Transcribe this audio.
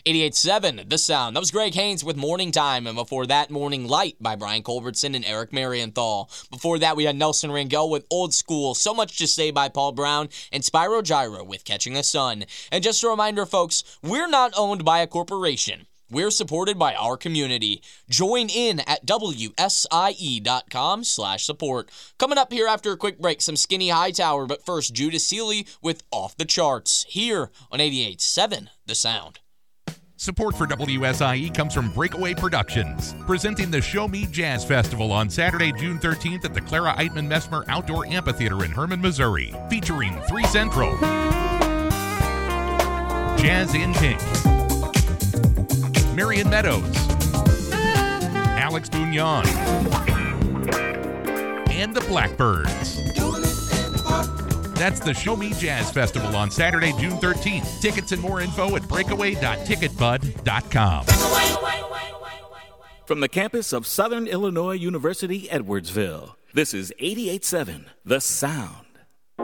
88.7, The Sound. That was Greg Haynes with Morning Time, and before that, Morning Light by Brian Culbertson and Eric Marienthal. Before that, we had Nelson Rangel with Old School, So Much to Say by Paul Brown, and Spyro Gyra with Catching the Sun. And just a reminder, folks, we're not owned by a corporation. We're supported by our community. Join in at WSIE.com/support. Coming up here after a quick break, some Skinny Hightower, but first, Judas Seeley with Off the Charts, here on 88.7, The Sound. Support for WSIE comes from Breakaway Productions, presenting the Show Me Jazz Festival on Saturday, June 13th at the Clara Eitman Messmer Outdoor Amphitheater in Herman, Missouri, featuring 3 Central, Jazz in Pink, Marion Meadows, Alex Bugnon, and the Blackbirds. That's the Show Me Jazz Festival on Saturday, June 13th. Tickets and more info at breakaway.ticketbud.com. From the campus of Southern Illinois University, Edwardsville, this is 88.7, The Sound.